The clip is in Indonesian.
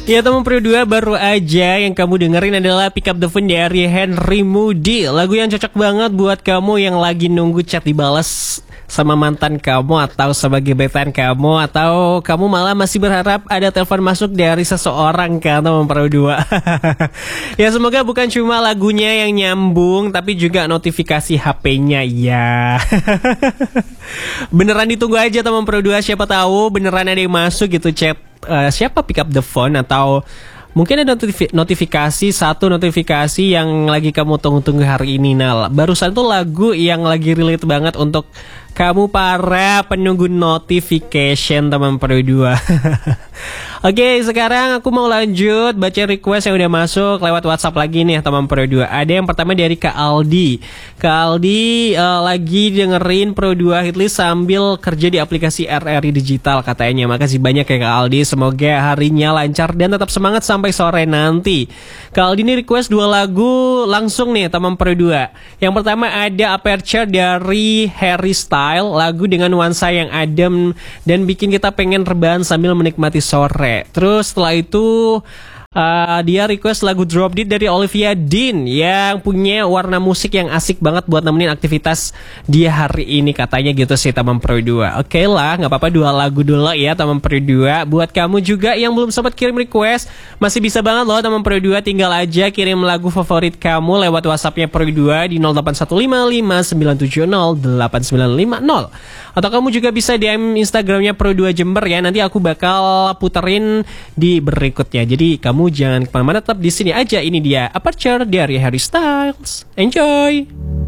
Ya teman Pro 2, baru aja yang kamu dengerin adalah Pick Up The Phone dari Henry Moody. Lagu yang cocok banget buat kamu yang lagi nunggu chat dibalas sama mantan kamu atau sama gebetan kamu, atau kamu malah masih berharap ada telepon masuk dari seseorang kan teman Pro 2. Ya semoga bukan cuma lagunya yang nyambung, tapi juga notifikasi HP-nya ya. Beneran ditunggu aja teman Pro 2, siapa tahu beneran ada yang masuk gitu chat. Siapa Pick Up The Phone, atau mungkin ada notifikasi, satu notifikasi yang lagi kamu tunggu-tunggu hari ini. Nah, barusan tuh lagu yang lagi relate banget untuk kamu para penunggu notification teman Pro 2. Oke, sekarang aku mau lanjut baca request yang udah masuk lewat WhatsApp lagi nih teman Pro 2. Ada yang pertama dari Kak Aldi. Kak Aldi lagi dengerin Pro 2 Hitlist sambil kerja di aplikasi RRI Digital katanya. Makasih banyak ya Kak Aldi. Semoga harinya lancar dan tetap semangat sampai sore nanti. Kak Aldi ini request 2 lagu langsung nih teman Pro 2. Yang pertama ada Aperture dari Harry Style, lagu dengan nuansa yang adem dan bikin kita pengen rebahan sambil menikmati sore. Terus setelah itu dia request lagu Drop Dead dari Olivia Dean yang punya warna musik yang asik banget buat nemenin aktivitas dia hari ini katanya gitu sih teman Pro 2. Oke lah, gak apa-apa 2 lagu dulu ya teman Pro 2. Buat kamu juga yang belum sempat kirim request, masih bisa banget loh teman Pro 2. Tinggal aja kirim lagu favorit kamu lewat WhatsAppnya Pro 2 di 081559708950. Atau kamu juga bisa DM Instagramnya Pro 2 Jember ya. Nanti aku bakal puterin di berikutnya. Jadi kamu jangan kemana-mana, tetap di sini aja. Ini dia Aperture dari Harry Styles. Enjoy.